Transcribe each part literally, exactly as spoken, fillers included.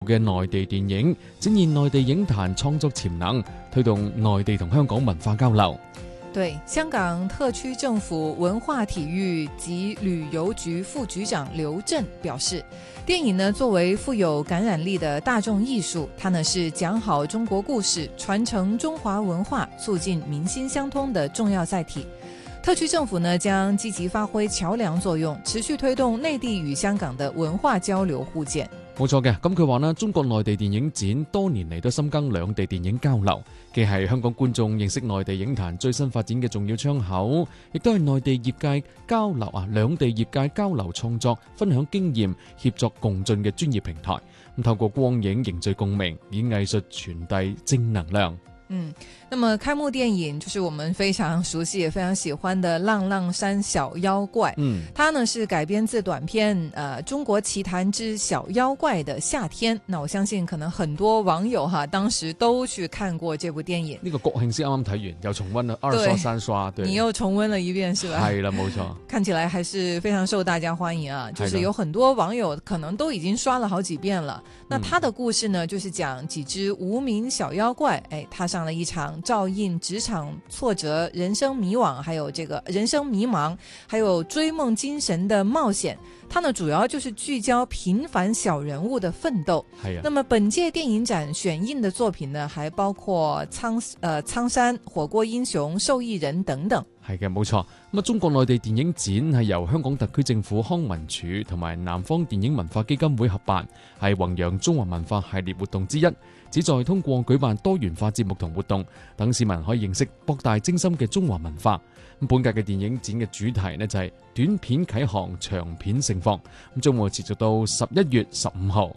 嘅內地電影，展現內地影壇創作潛能，推動內地同香港文化交流。 对，香港特区政府文化体育及旅游局副局长刘震表示，电影呢作为富有感染力的大众艺术，它呢是讲好中国故事、传承中华文化、促进民心相通的重要载体。特区政府呢将积极發揮橋梁作用，持續推動內地與香港的文化交流互建。 冇錯嘅，咁佢話呢，中國內地電影展多年嚟都深耕兩地電影交流，既係香港觀眾認識內地影壇最新發展嘅重要窗口，亦都係內地業界交流啊，兩地業界交流創作、分享經驗、協作共進嘅專業平台。咁透過光影凝聚共鳴，以藝術傳遞正能量。 嗯，那麼開幕電影就是我們非常熟悉也非常喜歡的《浪浪山小妖怪》。嗯，它呢是改編自短片《呃中國奇譚之小妖怪的夏天》。那我相信可能很多網友哈當時都去看過這部電影。 呢個國慶先啱啱睇完，又重溫了二刷三刷。對， 你又重溫了一遍是吧？ 係啦，冇錯。 看起來還是非常受大家歡迎啊，就是有很多網友可能都已經刷了好幾遍了。那它的故事呢，就是講幾隻無名小妖怪，哎，踏上了一場照應職場挫折、人生迷惘，還有這個人生迷茫，還有追夢精神的冒險。它呢主要就是聚焦平凡小人物的奮鬥。係啊。那麼本屆電影展選映的作品呢，還包括蒼呃蒼山、火鍋英雄、受益人等等。係嘅，冇錯。咁啊，中國內地電影展係由香港特區政府康文署同埋南方電影文化基金會合辦，係弘揚中華文化系列活動之一，旨在通過舉辦多元化節目同活動，等市民可以認識博大精深嘅中華文化。咁本屆嘅電影展嘅主題呢，就係短片啟航，長片盛放，咁將會持續到十一月十五號。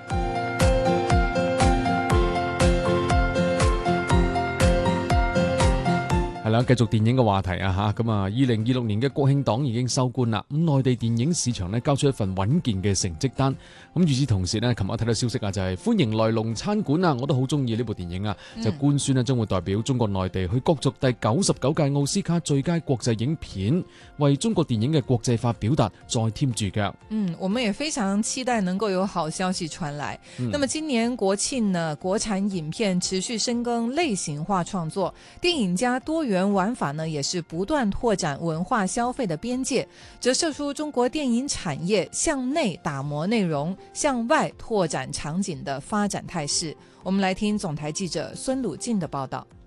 係啦，繼續電影嘅話題啊吓，咁啊，二零二六年嘅國慶檔已經收官啦。咁內地電影市場呢，交出一份穩健嘅成績單。咁與此同時呢，琴日睇到消息啊，就係歡迎來龍餐館啊，我都好中意呢部電影啊。嗯、就官宣呢，將會代表中國內地去角逐第九十九屆奧斯卡最佳國際影片，為中國電影嘅國際化表達再添注腳。嗯， 我們也非常期待能夠有好消息傳來。嗯、那麼今年國慶呢，國產影片持續深耕類型化創作，電影加多元玩法呢，也是不斷拓展文化消費的邊界，折射出中國電影產業向內打磨內容，向外拓展場景的發展態勢。我們來聽總台記者孫魯靜的報道。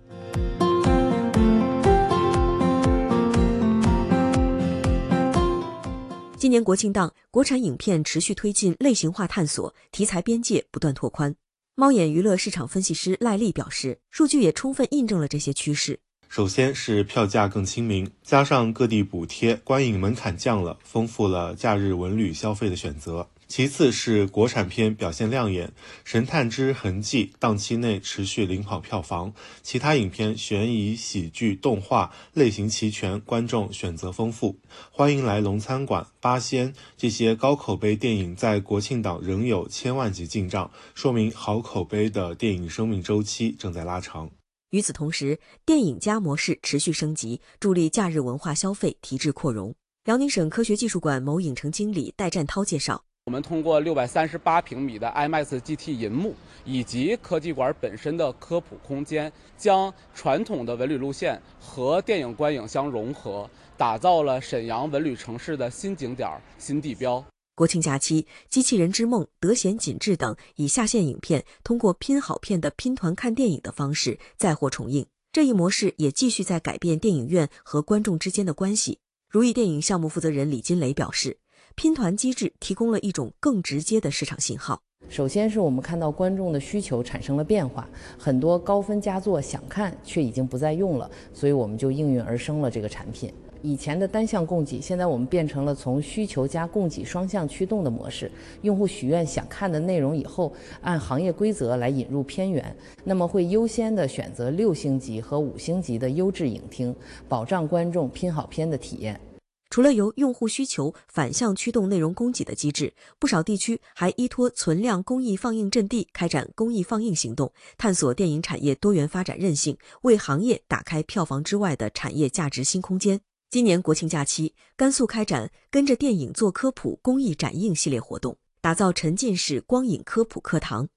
今年國慶檔，國產影片持續推進類型化探索，題材邊界不斷拓寬。貓眼娛樂市場分析師賴麗表示，數據也充分印證了這些趨勢。 首先是票價更親民，加上各地補貼，觀影門檻降了，豐富了假日文旅消費的選擇。其次是國產片表現亮眼，《神探之痕跡》檔期內持續領跑票房，其他影片懸疑、喜劇、動畫類型齊全，觀眾選擇豐富。歡迎來龍餐館、八仙這些高口碑電影在國慶檔仍有千萬級進賬，說明好口碑的電影生命週期正在拉長。 與此同時，電影加模式持續升級，助力假日文化消費提質擴容。遼寧省科學技術館某影城經理戴占濤介紹， 我們通過六百三十八平米的 IMAX G T 銀幕以及科技館本身的科普空間，將傳統的文旅路線和電影觀影相融合，打造了瀋陽文旅城市的新景點、新地標。 國慶假期，《機器人之夢》、《德賢緊緻》等以下線影片通過拼好片的拼團看電影的方式再獲重映，這一模式也繼續在改變電影院和觀眾之間的關係。如意電影項目負責人李金磊表示，拼團機制提供了一種更直接的市場信號。 首先是我們看到觀眾的需求產生了變化，很多高分佳作想看卻已經不再用了，所以我們就應運而生了這個產品。以前的單向供給，現在我們變成了從需求加供給雙向驅動的模式。用戶許願想看的內容以後，按行業規則來引入片源，那麼會優先的選擇六星級和五星級的優質影廳，保障觀眾拼好片的體驗。 除了由用戶需求反向驅動內容供給的機制，不少地區還依託存量公益放映陣地開展公益放映行動，探索電影產業多元發展韌性，為行業打開票房之外的產業價值新空間。今年國慶假期，甘肅開展跟着電影做科普公益展映系列活動， 打造沉浸式光影科普课堂。